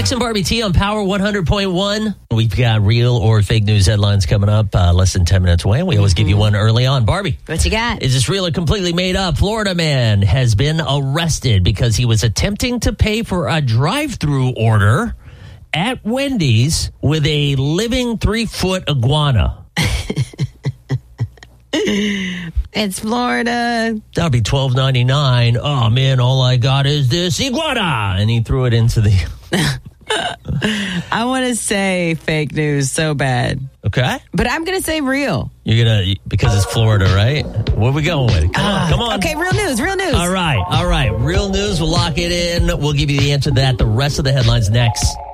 Bix and Barbie T on Power 100.1. We've got real or fake news headlines coming up less than 10 minutes away. We always give you one early on. Barbie. What you got? Is this real or completely made up? Florida man has been arrested because he was attempting to pay for a drive-through order at Wendy's with a living 3-foot iguana. It's Florida. That'll be $12.99. Oh, man, all I got is this iguana. And he threw it into the... I want to say fake news so bad. Okay. But I'm going to say real. You're going to... Because it's Florida, right? What are we going with? Come on. Okay, real news. All right. Real news. We'll lock it in. We'll give you the answer to that. The rest of the headlines next.